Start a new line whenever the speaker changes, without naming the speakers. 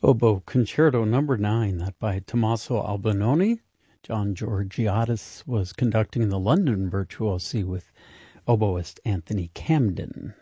Oboe Concerto Number 9, that by Tommaso Albinoni. John Georgiadis was conducting the London Virtuosi with oboist Anthony Camden.